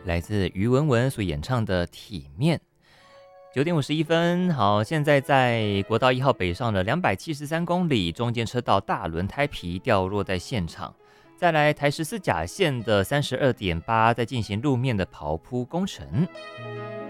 来自于文文所演唱的《体面》。9点51分，好，现在在国道1号北上的273公里，中间车道大轮胎皮掉落在现场。再来台14甲线的32.8在进行路面的刨铺工程。